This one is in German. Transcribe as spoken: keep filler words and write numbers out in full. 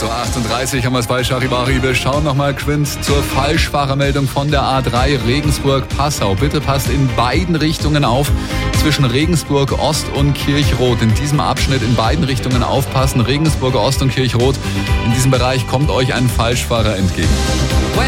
acht Uhr achtunddreißig haben wir es bei Charivari. Wir schauen nochmal geschwind zur Falschfahrermeldung von der A drei Regensburg-Passau. Bitte passt in beiden Richtungen auf, zwischen Regensburg Ost und Kirchroth. In diesem Abschnitt in beiden Richtungen aufpassen, Regensburg Ost und Kirchroth. In diesem Bereich kommt euch ein Falschfahrer entgegen.